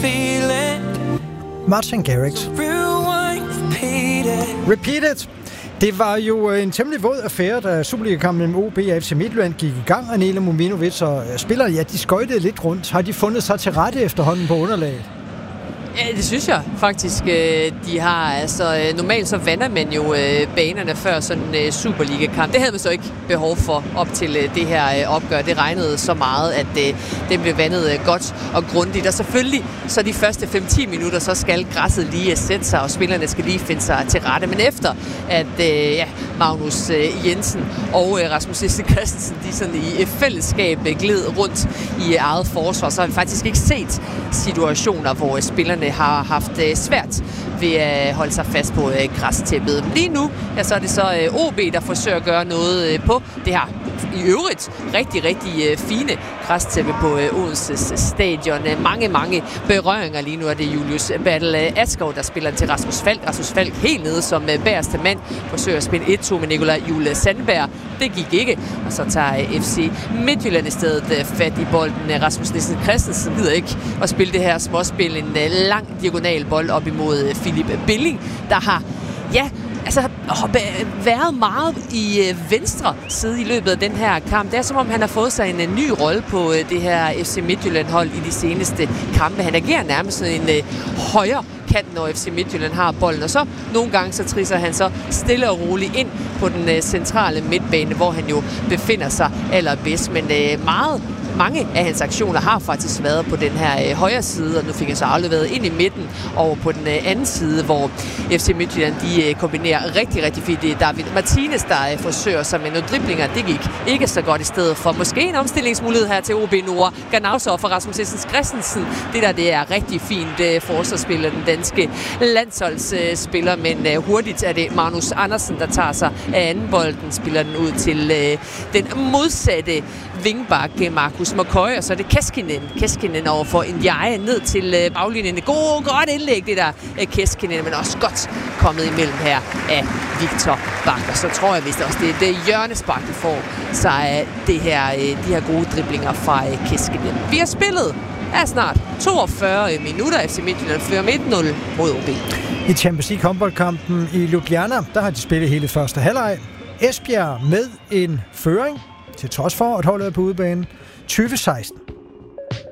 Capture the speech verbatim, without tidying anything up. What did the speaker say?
Martin Garrix. Repeat it. Det var jo en temmelig våd affære, da Superliga-kampen mellem O B og F C Midtjylland gik i gang, og Nele Muminovic og spillere, ja, de skøjtede lidt rundt. Har de fundet sig til rette efterhånden på underlaget? Ja, det synes jeg faktisk, de har. Altså, normalt så vander man jo banerne før sådan en Superliga-kamp. Det havde man så ikke behov for op til det her opgør. Det regnede så meget, at det blev vandet godt og grundigt. Og selvfølgelig, så de første fem til ti minutter, så skal græsset lige sætte sig, og spillerne skal lige finde sig til rette. Men efter, at ja, Magnus Jensen og Rasmus Nielsen Christensen, de sådan i fællesskab gled rundt i eget forsvar, så har vi faktisk ikke set situationer, hvor spillerne har haft svært ved at holde sig fast på græstæppet. Lige nu, ja, så er det så O B, der forsøger at gøre noget på det her i øvrigt rigtig, rigtig fine græstæppe på Odenses stadion. Mange, mange berøringer lige nu er det Julius Battle Askov, der spiller til Rasmus Falk. Rasmus Falk helt nede som bagerste mand forsøger at spille et to med Nikolaj Jule Sandberg. Det gik ikke, og så tager F C Midtjylland i stedet fat i bolden. Rasmus Nielsen Christensen gider ikke at spille det her småspil. En lang diagonal bold op imod Philip Billing, der har, ja, altså har været meget i venstre side i løbet af den her kamp. Det er som om, han har fået sig en ny rolle på det her F C Midtjylland-hold i de seneste kampe. Han agerer nærmest sådan en højre kant, når F C Midtjylland har bolden, og så nogle gange så trisser han så stille og roligt ind på den centrale midtbane, hvor han jo befinder sig allerbedst, men meget mange af hans aktioner har faktisk været på den her øh, højre side, og nu fik han så afleveret ind i midten over på den øh, anden side, hvor F C Midtjylland de øh, kombinerer rigtig, rigtig fint. Det er David Martinez, der øh, forsøger sig med nogle driblinger. Det gik ikke så godt i stedet for. Måske en omstillingsmulighed her til O B Nord. Ganausov for Rasmus Nielsen Christensen. Det der, det er rigtig fint øh, forsvarsspiller, den danske landsholdsspiller, øh, men øh, hurtigt er det Magnus Andersen, der tager sig af anden bolden, spiller den ud til øh, den modsatte wingback Markus McCoy, og så er det Keskinen. Keskinen over for en jaje ned til øh, baglinjen. God, godt indlæg, det der øh, Keskinen, men også godt kommet imellem her af Victor Bak. Og så tror jeg vist også, det er det hjørnespark, de får, så er det her, øh, de her gode driblinger fra øh, Keskinen. Vi har spillet er snart toogfyrre minutter. F C Midtjylland fører med et nul mod O B. I Champions League håndboldkampen i Ljubljana, der har de spillet hele første halvleg. Esbjerg med en føring, til trods for at holdet er på udebane, tyve seksten.